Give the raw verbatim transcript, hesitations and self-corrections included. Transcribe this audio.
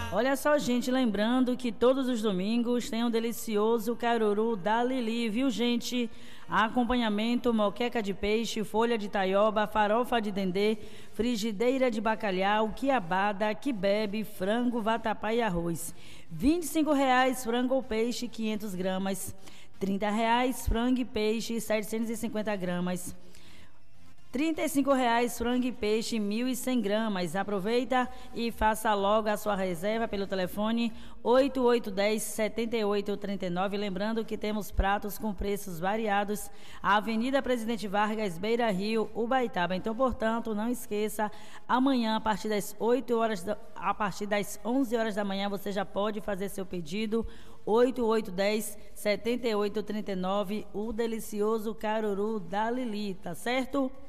Olha só, gente, lembrando que todos os domingos tem um delicioso caruru da Lili, viu, gente? Acompanhamento, moqueca de peixe, folha de taioba, farofa de dendê, frigideira de bacalhau, quiabada, quibebe, frango, vatapá e arroz. vinte e cinco reais, frango ou peixe, quinhentas gramas. trinta reais, frango e peixe, setecentas e cinquenta gramas. trinta e cinco reais, frango e peixe, mil e cem gramas. Aproveita e faça logo a sua reserva pelo telefone oito oito um zero, sete oito três nove. Lembrando que temos pratos com preços variados. A Avenida Presidente Vargas, Beira Rio, Ubaitaba. Então, portanto, não esqueça, amanhã, a partir das oito horas, da, a partir das onze horas da manhã, você já pode fazer seu pedido. oito oito um zero, sete oito três nove, o delicioso caruru da Lili, tá certo?